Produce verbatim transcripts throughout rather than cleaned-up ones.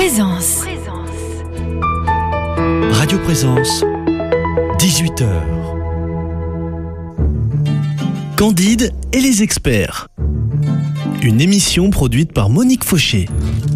Présence. Radio Présence, dix-huit heures. Candide et les experts. Une émission produite par Monique Fauché.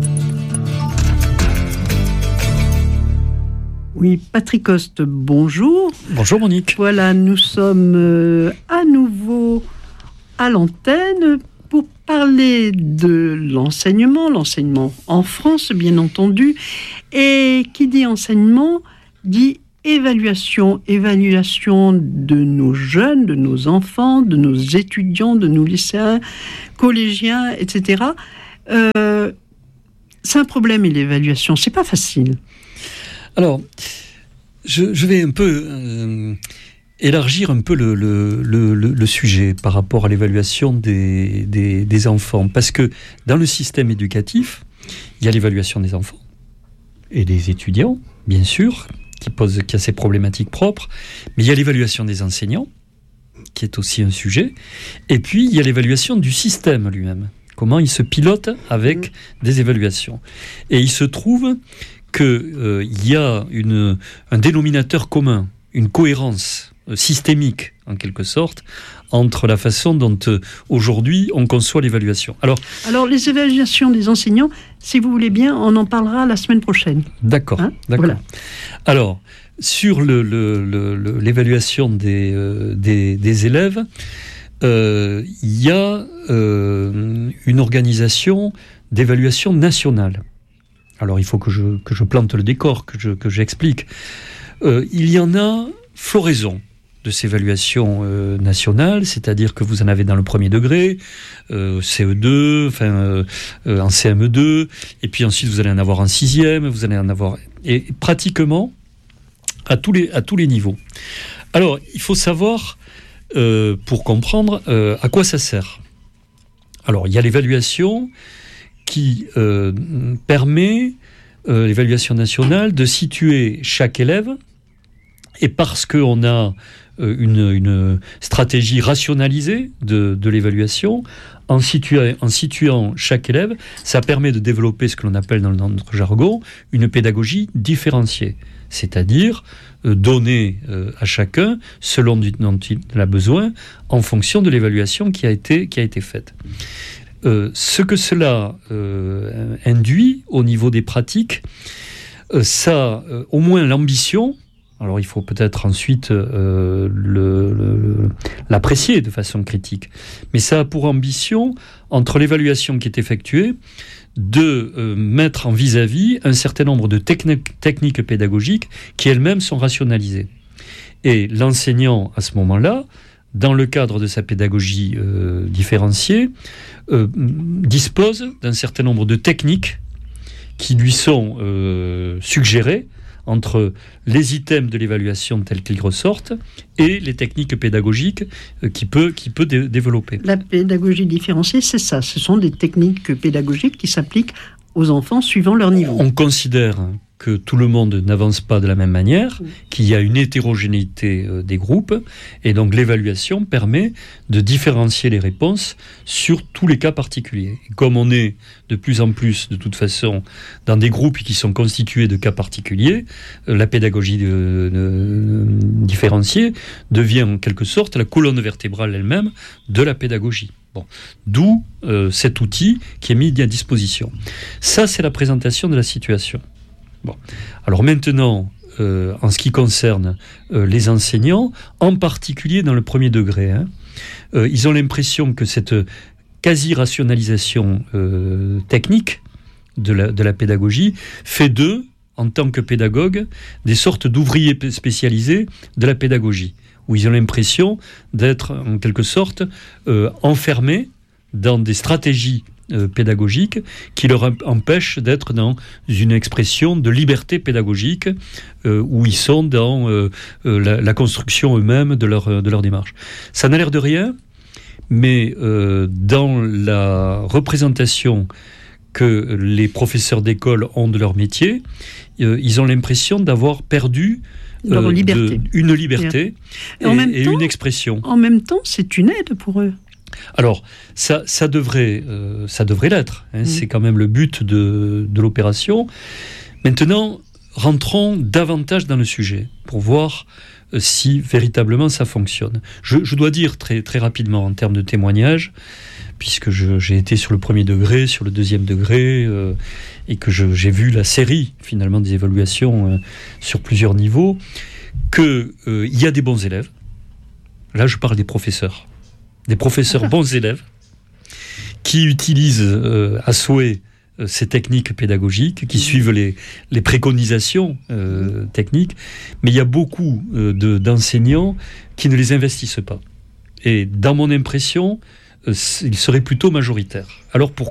Oui, Patrick Coste, bonjour. Bonjour Monique. Voilà, nous sommes euh, à nouveau à l'antenne pour parler de l'enseignement, l'enseignement en France, bien entendu. Et qui dit enseignement, dit évaluation, évaluation de nos jeunes, de nos enfants, de nos étudiants, de nos lycéens, collégiens, et cetera. Euh, c'est un problème, et l'évaluation, c'est pas facile. Alors, je, je vais un peu euh, élargir un peu le, le, le, le sujet par rapport à l'évaluation des, des, des enfants. Parce que dans le système éducatif, il y a l'évaluation des enfants et des étudiants, bien sûr, qui, pose, qui a ses problématiques propres. Mais il y a l'évaluation des enseignants, qui est aussi un sujet. Et puis, il y a l'évaluation du système lui-même. Comment il se pilote avec mmh. des évaluations. Et il se trouve qu'il euh, y a une, un dénominateur commun, une cohérence euh, systémique, en quelque sorte, entre la façon dont euh, aujourd'hui on conçoit l'évaluation. Alors, Alors, les évaluations des enseignants, si vous voulez bien, on en parlera la semaine prochaine. D'accord, hein d'accord. Voilà. Alors, sur le, le, le, le, l'évaluation des, euh, des, des élèves, euh, il y a euh, une organisation d'évaluation nationale. Alors, il faut que je, que je plante le décor, que, je, que j'explique. Euh, il y en a floraison de ces évaluations euh, nationales, c'est-à-dire que vous en avez dans le premier degré, euh, C E deux, enfin, euh, euh, en C M E deux, et puis ensuite vous allez en avoir en sixième, vous allez en avoir... Et pratiquement à tous les, à tous les niveaux. Alors, il faut savoir, euh, pour comprendre, euh, à quoi ça sert. Alors, il y a l'évaluation qui euh, permet, euh, l'évaluation nationale, de situer chaque élève, et parce qu'on a euh, une, une stratégie rationalisée de, de l'évaluation, en situant, en situant chaque élève, ça permet de développer ce que l'on appelle dans notre jargon une pédagogie différenciée, c'est-à-dire euh, donner euh, à chacun selon dont il a besoin, en fonction de l'évaluation qui a été, qui a été faite. Euh, ce que cela euh, induit au niveau des pratiques, euh, ça euh, au moins l'ambition, alors il faut peut-être ensuite euh, le, le, l'apprécier de façon critique, mais ça a pour ambition, entre l'évaluation qui est effectuée, de euh, mettre en vis-à-vis un certain nombre de techniques, techniques pédagogiques qui elles-mêmes sont rationalisées. Et l'enseignant, à ce moment-là, dans le cadre de sa pédagogie euh, différenciée, euh, dispose d'un certain nombre de techniques qui lui sont euh, suggérées entre les items de l'évaluation tels qu'ils ressortent et les techniques pédagogiques euh, qu'il peut, qu'il peut dé- développer. La pédagogie différenciée, c'est ça. Ce sont des techniques pédagogiques qui s'appliquent aux enfants suivant leur niveau. On considère que tout le monde n'avance pas de la même manière, qu'il y a une hétérogénéité euh, des groupes, et donc l'évaluation permet de différencier les réponses sur tous les cas particuliers. Et comme on est de plus en plus, de toute façon, dans des groupes qui sont constitués de cas particuliers, euh, la pédagogie de, de, de, différenciée devient en quelque sorte la colonne vertébrale elle-même de la pédagogie. Bon. D'où euh, cet outil qui est mis à disposition. Ça, c'est la présentation de la situation. Bon. Alors maintenant, euh, en ce qui concerne euh, les enseignants, en particulier dans le premier degré, hein, euh, ils ont l'impression que cette quasi-rationalisation euh, technique de la, de la pédagogie fait d'eux, en tant que pédagogues, des sortes d'ouvriers spécialisés de la pédagogie, où ils ont l'impression d'être en quelque sorte euh, enfermés dans des stratégies Euh, pédagogiques qui leur empêchent d'être dans une expression de liberté pédagogique euh, où ils sont dans euh, euh, la, la construction eux-mêmes de leur, de leur démarche. Ça n'a l'air de rien, mais euh, dans la représentation que les professeurs d'école ont de leur métier, euh, ils ont l'impression d'avoir perdu leur euh, liberté. De, une liberté et, et, et, en même et temps, une expression. En même temps, c'est une aide pour eux. Alors, ça, ça devrait, euh, ça devrait l'être. Hein, mmh. C'est quand même le but de, de l'opération. Maintenant, rentrons davantage dans le sujet pour voir euh, si véritablement ça fonctionne. Je, je dois dire très, très rapidement en termes de témoignages, puisque je, j'ai été sur le premier degré, sur le deuxième degré, euh, et que je, j'ai vu la série finalement des évaluations euh, sur plusieurs niveaux, qu'il euh, y a des bons élèves. Là, je parle des professeurs. Des professeurs bons élèves qui utilisent euh, à souhait euh, ces techniques pédagogiques, qui suivent les, les préconisations euh, techniques, mais il y a beaucoup euh, de, d'enseignants qui ne les investissent pas. Et dans mon impression, euh, ils seraient plutôt majoritaires. Alors pourquoi ?